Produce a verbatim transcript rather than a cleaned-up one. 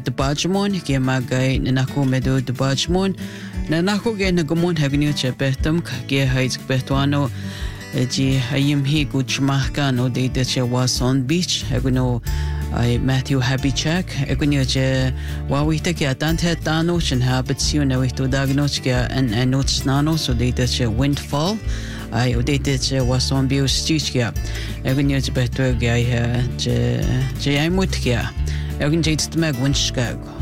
de Bajmon, que magai Nanako Medo de Bajmon, Nanako ge Nagumon Havinu Chepetum, Ge Heights Betuano, G. Hayim He Guchmahkano de Dechewason Beach, Haguno. I Matthew Habichak, Egunioje, Wawita Dante Dano, and habits you know to diagnose and and notes nano, so they did a windfall. I dated was on Bio Stichia, Egunioje better guy, Jay Mutkia, Egun Jates Mag Winchkag.